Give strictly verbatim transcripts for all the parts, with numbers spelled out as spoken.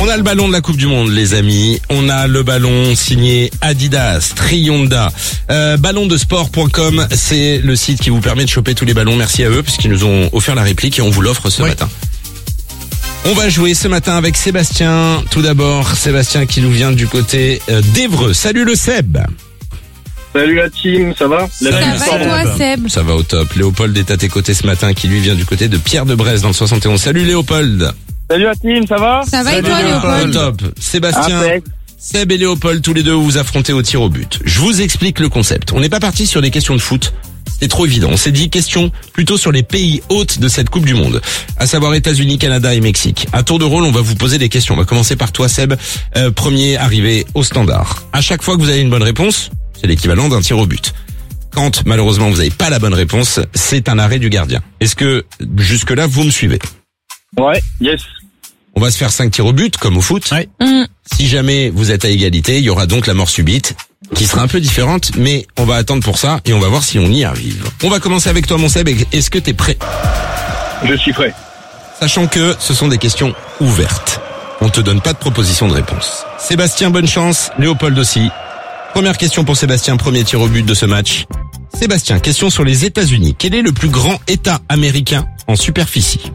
On a le ballon de la Coupe du Monde, les amis. On a le ballon signé Adidas, Trionda. Euh, ballon de sport point com, c'est le site qui vous permet de choper tous les ballons. Merci à eux, puisqu'ils nous ont offert la réplique et on vous l'offre ce oui. matin. On va jouer ce matin avec Sébastien. Tout d'abord, Sébastien qui nous vient du côté d'Évreux. Salut le Seb. Salut la team, ça va? Ça va et toi, Seb? Ça va au top. Léopold est à tes côtés ce matin, qui lui vient du côté de Pierre-de-Bresse dans le soixante et onze. Salut Léopold. Salut la team, ça va? Ça va Salut et toi, Léopold? Au top. Sébastien, Impec. Seb et Léopold, tous les deux, vous vous affrontez au tir au but. Je vous explique le concept. On n'est pas parti sur des questions de foot. C'est trop évident. On s'est dit question plutôt sur les pays hôtes de cette Coupe du Monde, à savoir États-Unis, Canada et Mexique. À tour de rôle, on va vous poser des questions. On va commencer par toi, Seb, euh, premier arrivé au standard. À chaque fois que vous avez une bonne réponse, c'est l'équivalent d'un tir au but. Quand malheureusement vous n'avez pas la bonne réponse, c'est un arrêt du gardien. Est-ce que jusque-là vous me suivez? Ouais, yes. On va se faire cinq tirs au but comme au foot. Ouais. Mmh. Si jamais vous êtes à égalité, il y aura donc la mort subite, qui sera un peu différente, mais on va attendre pour ça et on va voir si on y arrive. On va commencer avec toi, mon Seb. Est-ce que t'es prêt? Je suis prêt. Sachant que ce sont des questions ouvertes. On te donne pas de proposition de réponse. Sébastien, bonne chance. Léopold aussi. Première question pour Sébastien, premier tir au but de ce match. Sébastien, question sur les États-Unis. Quel est le plus grand État américain en superficie?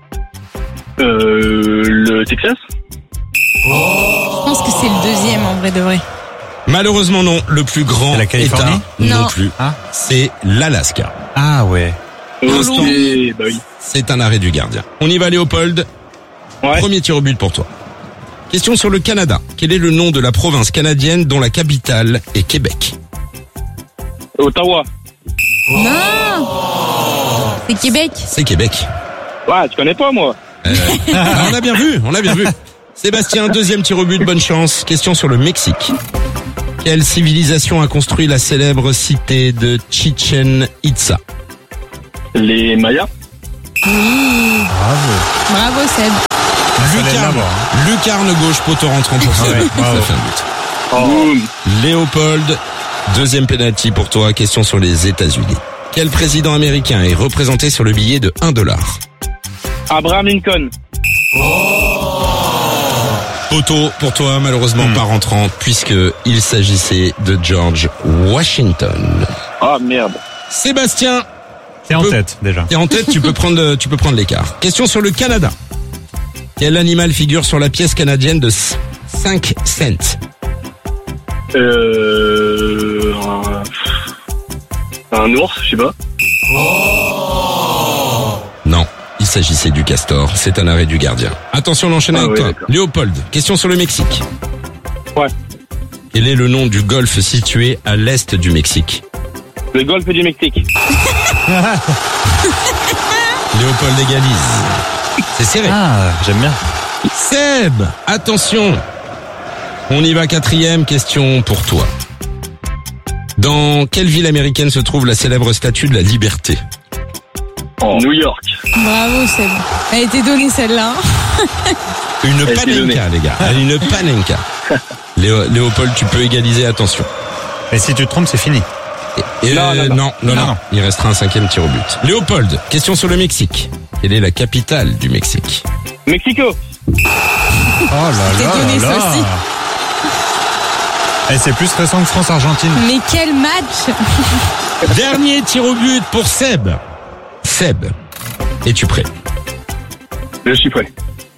Euh, le Texas? Je pense que c'est le deuxième en vrai de vrai. Malheureusement non, le plus grand la Californie État non, non plus, ah. c'est l'Alaska. Ah ouais. Pour l'instant, bah oui. C'est un arrêt du gardien. On y va Léopold. Ouais. Premier tir au but pour toi. Question sur le Canada. Quel est le nom de la province canadienne dont la capitale est Québec? Ottawa. Non, c'est Québec. C'est Québec. Ouais, tu connais pas moi. Euh, on a bien vu, on a bien vu. Sébastien, deuxième tir au but, bonne chance. Question sur le Mexique. Quelle civilisation a construit la célèbre cité de Chichen Itza? Les Mayas. Oui. Bravo. Bravo, Seb. Lucarne, Lucarne gauche, poteau rentrant pour Seb. Ouais, bravo. Ça fait un but. Oh. Boum. Léopold, deuxième penalty pour toi. Question sur les États-Unis. Quel président américain est représenté sur le billet de un dollar? Abraham Lincoln. Poteau pour toi, malheureusement Hmm. pas rentrant, puisque il s'agissait de George Washington. Ah merde. Sébastien, T'es en peux- tête déjà. t'es en tête, tu peux prendre, tu peux prendre l'écart. Question sur le Canada. Quel animal figure sur la pièce canadienne de cinq cents? Euh, un, un ours, je sais pas. Non, il s'agissait du castor. C'est un arrêt du gardien. Attention, on enchaîne Ah avec oui, toi. d'accord. Léopold, question sur le Mexique. Ouais. Quel est le nom du golfe situé à l'est du Mexique? Le golfe du Mexique. Léopold égalise. C'est serré. Ah, j'aime bien. Seb, attention. On y va, quatrième question pour toi. Dans quelle ville américaine se trouve la célèbre statue de la liberté? New York. Bravo, Seb. Elle a été donnée celle-là. Une Elle a été panenka, donnée. les gars. Une panenka. Léo- Léopold, tu peux égaliser, attention. Et si tu te trompes, c'est fini. Et, Non, euh, non, non. non, non, Non, non. non. Il restera un cinquième tir au but. Léopold, question sur le Mexique. Quelle est la capitale du Mexique? Mexico. Oh là T'es là donné, là ça aussi. Et c'est plus récent que France-Argentine. Mais quel match. Dernier tir au but pour Seb. Seb, es-tu prêt? Je suis prêt.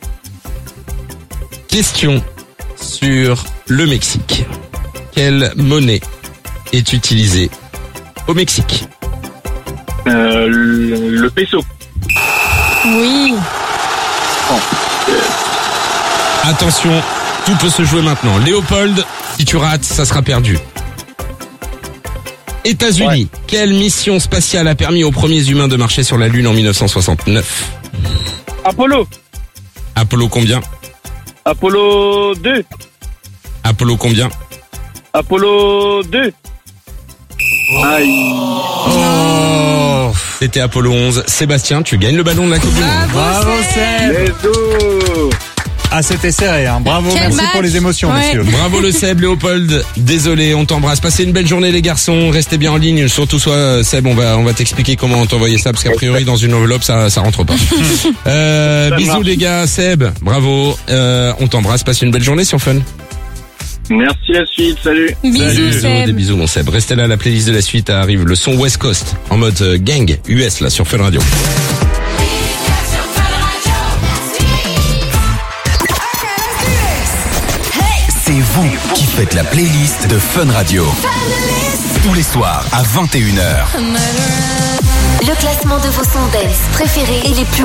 Question sur le Mexique. Quelle monnaie est utilisée au Mexique? Euh, le, le peso. Oui. Attention, tout peut se jouer maintenant. Léopold, si tu rates, ça sera perdu. États-Unis, Ouais. quelle mission spatiale a permis aux premiers humains de marcher sur la Lune en mille neuf cent soixante-neuf? Apollo. Apollo combien? Apollo deux. Apollo combien? Apollo deux. Aïe. Oh. C'était Apollo onze. Sébastien, tu gagnes le ballon de la Coupe du Monde. Bravo, Bravo, Seb. Seb. Let's go. À Ah, c'était serré, hein. Bravo, Quel merci match. pour les émotions, Ouais. messieurs. Bravo le Seb, Léopold. Désolé, on t'embrasse. Passez une belle journée les garçons. Restez bien en ligne. Surtout toi, Seb, on va on va t'expliquer comment t'envoyer ça parce qu'a priori dans une enveloppe ça ça rentre pas. Euh, Ça bisous marche. les gars, Seb. Bravo. Euh, on t'embrasse. Passe une belle journée sur Fun. Merci la suite, salut. Bisous, Bisous, Seb. des bisous mon Seb. Restez là, la playlist de la suite arrive. Le son West Coast en mode euh, gang U S là sur Fun Radio. C'est vous qui faites la playlist de Fun Radio. Tous les soirs à vingt et une heures. Le classement de vos sons dance préférés et les plus